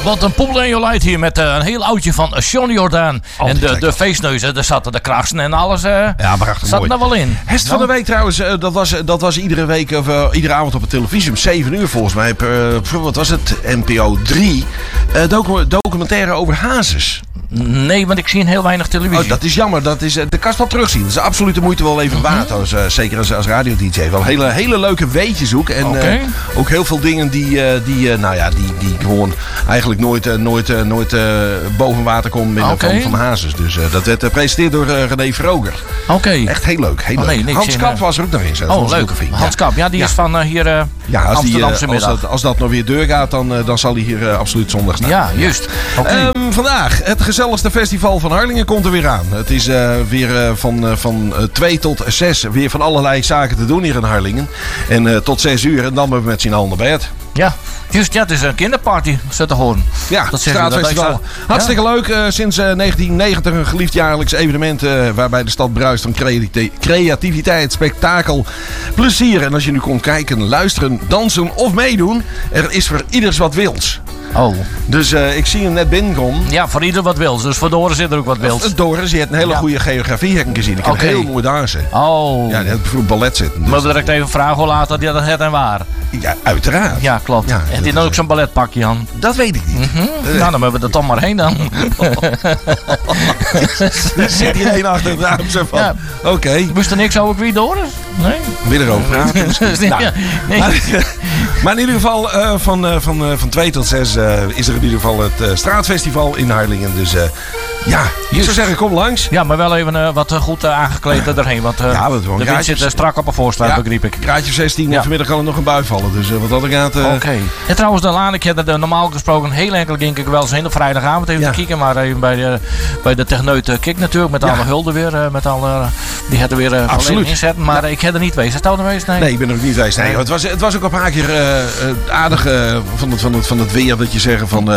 Wat een poel in je light hier met een heel oudje van Johnny Jordaan. En de feestneuzen, daar zaten de krachten en alles. Ja, prachtig zat mooi. er wel in. Hest van de week trouwens, dat was iedere week of iedere avond op de televisie om 7 uur volgens mij. Wat was het? NPO 3. Documentaire over hazes. Nee, want ik zie heel weinig televisie. Oh, dat is jammer. Dat kan je wel terugzien. Dat is absoluut de moeite wel even waard. Zeker als radio-dj. Wel hele leuke weetjes ook. En ook heel veel dingen die gewoon eigenlijk nooit boven water komen binnen van hazes. Dus dat werd gepresenteerd door René Vroger. Oké. Echt heel leuk. Heel leuk. Nee, Hans Kap was er ook nog in. Oh, leuk. Hans Kap, die is van hier Amsterdamse middag. Als dat nog weer deur gaat, dan zal hij hier absoluut zondag staan. Ja, juist. Vandaag, het gezelligste festival van Harlingen komt er weer aan. Het is weer van 2 tot 6 weer van allerlei zaken te doen hier in Harlingen. En tot 6 uur en dan hebben we met z'n allen naar bed. Ja, juist. Ja, het is een kinderparty, zet te horen. Ja, dat straatfestival. Hartstikke leuk. Sinds 1990 een geliefd jaarlijks evenement waarbij de stad bruist van creativiteit, spektakel, plezier. En als je nu komt kijken, luisteren, dansen of meedoen, er is voor ieders wat wils. Oh. Dus ik zie hem net binnenkomen. Ja, voor ieder wat wils. Dus voor Doris zit er ook wat wils. Doris, je hebt een hele goede geografie heb ik gezien. Ik kan heel mooi dansen. Oh. Ja, die had voor ballet zitten. Dus. Maar we direct even vragen hoe laat dat je dat het en waar. Ja, uiteraard. Ja, klopt. Ja, en die dan ook zo'n balletpakje aan. Dat weet ik niet. Nou, dan hebben we er toch maar heen dan. Er zit hier één achter het raam zo van. Ja. Oké. Moest er niks over wie Doris? Nee. Weer erover praten. Nee. Maar in ieder geval van 2 tot 6 is er in ieder geval het straatfestival in Harlingen. Dus ik zou zeggen, kom langs. Ja, maar wel even wat goed aangekleed erheen. Want de wind zit strak op een voorstraat, begreep ik. Graadje 16 vanmiddag kan er nog een bui vallen. Dus wat dat er gaat... Oké. En trouwens, de Laan, ik heb er normaal gesproken heel enkel denk ik wel eens heen op vrijdagavond even te kijken. Maar even bij de Techneut Kik natuurlijk. Met alle hulde weer. Die hadden weer volledig inzetten. Maar ik heb er niet geweest. Is het al geweest? Nee, ik ben er ook niet geweest. Nee. Het was ook een paar keer aardig van het weer dat je zeggen van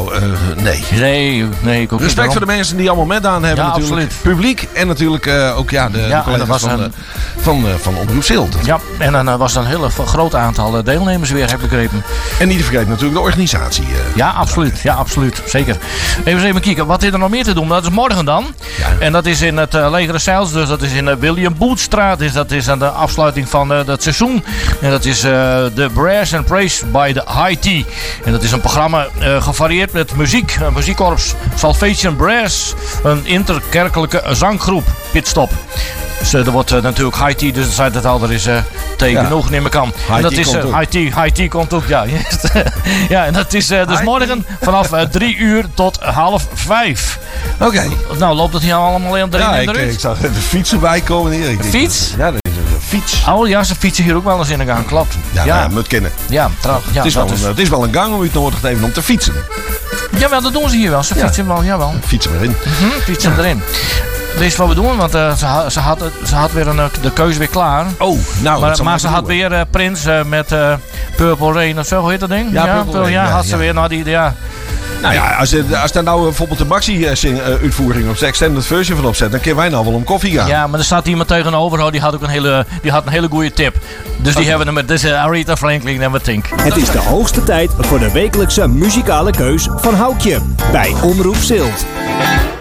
nee. Nee, ik ook respect voor de mensen die allemaal meedaan hebben natuurlijk. Absoluut. Publiek en natuurlijk ook de collega's van Omroep Zilt. Ja, en dan was er een heel groot aantal deelnemers weer, heb ik begrepen. En niet te vergeten natuurlijk de organisatie. Ja, absoluut. Ja, absoluut. Zeker. Even kijken, wat is er nog meer te doen? Dat is morgen dan. Ja. En dat is in het Legere Zijls, dus dat is in de William Boetstraat. Dus dat is aan de afsluiting van het seizoen. En dat is de Brass and Praise by the High Tea. En dat is een programma gevarieerd met muziek. Een muziekkorps Salvation Brass. Een interkerkelijke zanggroep. Pitstop. Dus er wordt natuurlijk High Tea, dus dat zei het al, er is thee genoeg, neem ik aan. En dat is High Tea komt ook, ja. Ja, en dat is dus morgen vanaf 3 uur tot 4:30. Oké. Nou, loopt het hier allemaal in erin en eruit? Ik zag de fiets erbij komen hier. Fiets? Ja, dat is een fiets. Oh ja, ze fietsen hier ook wel eens in de gang, klopt. Ja, moet kennen. Ja, trouwens. Ja, het is wel een gang om u het nodig te even om te fietsen. Jawel, dat doen ze hier wel. Ze fietsen wel, jawel. Fietsen erin. Fietsen erin. Weet je wat we doen? Want ze had weer de keuze weer klaar. Oh, nou. Maar ze had weer Prince met Purple Rain of zo, hoe heet dat ding? Ja, Purple Rain. Ja, had ze weer. Nou, Nou ja, als daar nou bijvoorbeeld de Maxi-uitvoering op de extended version van opzet, dan kunnen wij nou wel om koffie gaan. Ja, maar er staat iemand tegenover, die had ook een hele goede tip. Dus die hebben we met deze Aretha Franklin en wat Tink. Het is de hoogste tijd voor de wekelijkse muzikale keus van Houkje bij Omroep Zilt.